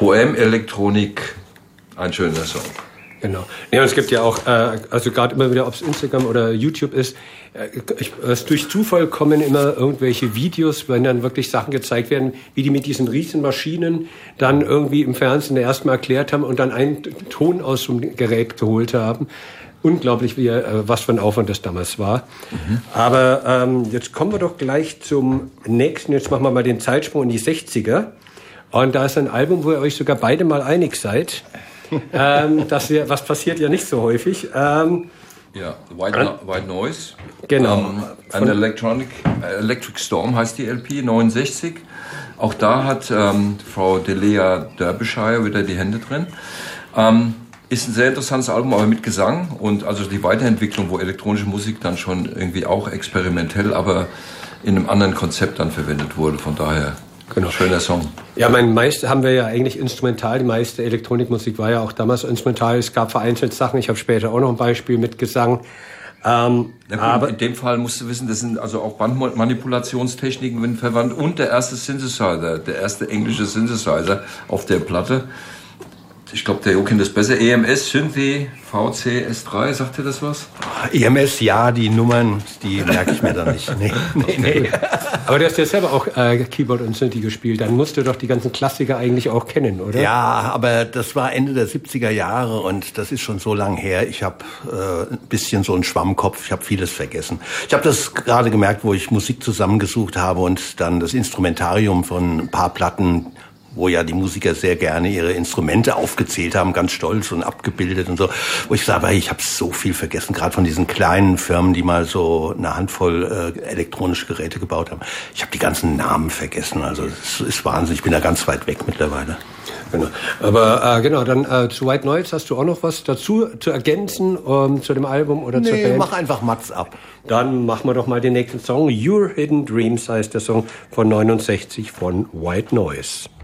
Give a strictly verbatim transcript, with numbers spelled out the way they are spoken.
Poem, Elektronik, ein schöner Song. Genau. Ja, und es gibt ja auch, äh, also gerade immer wieder, ob es Instagram oder YouTube ist, äh, ich, es durch Zufall kommen immer irgendwelche Videos, wenn dann wirklich Sachen gezeigt werden, wie die mit diesen riesen Maschinen dann irgendwie im Fernsehen erstmal erklärt haben und dann einen Ton aus dem Gerät geholt haben. Unglaublich, wie, äh, was für ein Aufwand das damals war. Mhm. Aber ähm, jetzt kommen wir doch gleich zum nächsten. Jetzt machen wir mal den Zeitsprung in die sechziger. Und da ist ein Album, wo ihr euch sogar beide mal einig seid. ähm, das hier, was passiert ja nicht so häufig. Ähm, ja, White, no- White Noise. Genau. Ähm, An Electronic, Electric Storm heißt die L P, neunundsechzig. Auch da hat ähm, Frau Delia Derbyshire wieder die Hände drin. Ähm, ist ein sehr interessantes Album, aber mit Gesang und also die Weiterentwicklung, wo elektronische Musik dann schon irgendwie auch experimentell, aber in einem anderen Konzept dann verwendet wurde. Von daher genau. Schöner Song. Ja, mein meiste haben wir ja eigentlich instrumental. Die meiste Elektronikmusik war ja auch damals instrumental. Es gab vereinzelt Sachen. Ich habe später auch noch ein Beispiel mit Gesang. Ähm, gut, aber in dem Fall musst du wissen, das sind also auch Bandmanipulationstechniken verwandt und der erste Synthesizer, der erste englische Synthesizer auf der Platte. Ich glaube, der Jo kennt das besser. E M S, Synthi, V C S drei, sagt ihr das was? E M S, ja, die Nummern, die merke ich mir dann nicht. Nee, nee, nee. Aber du hast ja selber auch äh, Keyboard und Synthi gespielt. Dann musst du doch die ganzen Klassiker eigentlich auch kennen, oder? Ja, aber das war Ende der siebziger Jahre und das ist schon so lang her. Ich habe äh, ein bisschen so einen Schwammkopf, ich habe vieles vergessen. Ich habe das gerade gemerkt, wo ich Musik zusammengesucht habe und dann das Instrumentarium von ein paar Platten, wo ja die Musiker sehr gerne ihre Instrumente aufgezählt haben, ganz stolz und abgebildet und so, wo ich sage, ich habe so viel vergessen, gerade von diesen kleinen Firmen, die mal so eine Handvoll äh, elektronische Geräte gebaut haben. Ich habe die ganzen Namen vergessen, also es ist Wahnsinn, ich bin da ganz weit weg mittlerweile. Genau. Aber äh, genau, dann äh, zu White Noise hast du auch noch was dazu zu ergänzen ähm, zu dem Album oder nee, zur Band? Mach einfach Mats ab. Dann machen wir doch mal den nächsten Song. Your Hidden Dreams heißt der Song von neunundsechzig von White Noise.